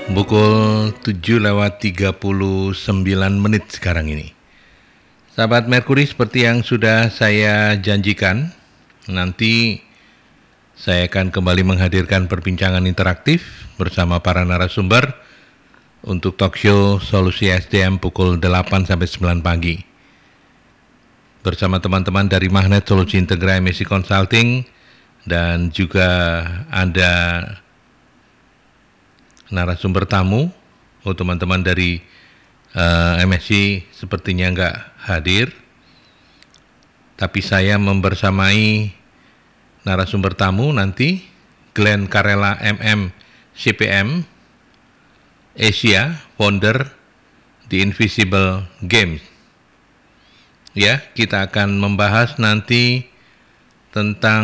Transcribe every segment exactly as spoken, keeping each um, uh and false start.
Pukul tujuh lewat tiga puluh sembilan menit sekarang ini. Sahabat Merkuri, seperti yang sudah saya janjikan, nanti saya akan kembali menghadirkan perbincangan interaktif bersama para narasumber untuk talk show Solusi S D M pukul delapan sampai sembilan pagi. Bersama teman-teman dari Magnet Solusi Integra M S C Consulting, dan juga ada narasumber tamu. Oh, teman-teman dari uh, M S C sepertinya nggak hadir, tapi saya membersamai narasumber tamu nanti, Glenn Karela M M C P M Asia, founder The Invisible Games. Ya, kita akan membahas nanti tentang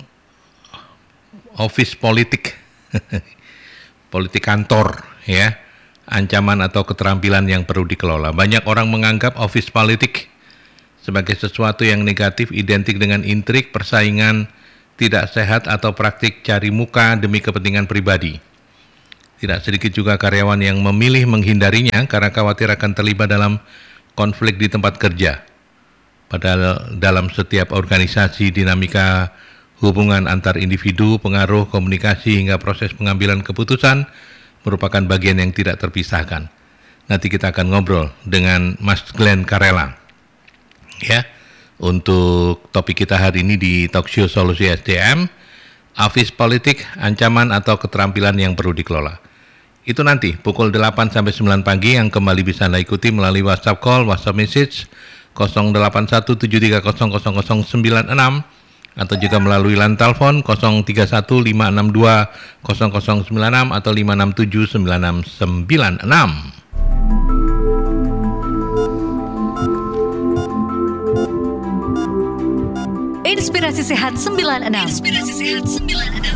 office politik, politik kantor, ya, ancaman atau keterampilan yang perlu dikelola. Banyak orang menganggap office politik sebagai sesuatu yang negatif, identik dengan intrik, persaingan tidak sehat, atau praktik cari muka demi kepentingan pribadi. Tidak sedikit juga karyawan yang memilih menghindarinya karena khawatir akan terlibat dalam konflik di tempat kerja. Padahal dalam setiap organisasi, dinamika hubungan antar individu, pengaruh, komunikasi, hingga proses pengambilan keputusan merupakan bagian yang tidak terpisahkan. Nanti kita akan ngobrol dengan Mas Glenn Karela. Ya, untuk topik kita hari ini di Talk Show Solusi S D M, Office Politik, Ancaman atau Keterampilan yang Perlu Dikelola. Itu nanti pukul delapan sampai sembilan pagi, yang kembali bisa Anda ikuti melalui WhatsApp call, WhatsApp message nol delapan satu tujuh tiga nol nol nol nol sembilan enam, atau juga melalui line telepon nol tiga satu lima enam dua nol nol sembilan enam atau lima enam tujuh sembilan enam sembilan enam. Inspirasi Sehat sembilan enam. Inspirasi Sehat sembilan enam.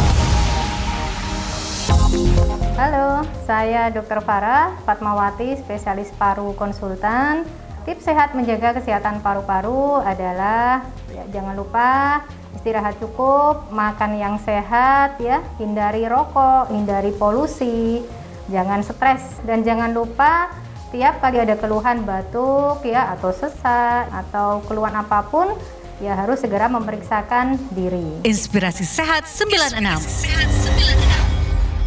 Halo, saya dokter Farah Fatmawati, spesialis paru konsultan. Tips sehat menjaga kesehatan paru-paru adalah ya, jangan lupa istirahat cukup, makan yang sehat, ya, hindari rokok, hindari polusi, jangan stres, dan jangan lupa tiap kali ada keluhan batuk, ya, atau sesak atau keluhan apapun, ya harus segera memeriksakan diri. Inspirasi Sehat sembilan enam. Inspirasi Sehat sembilan enam.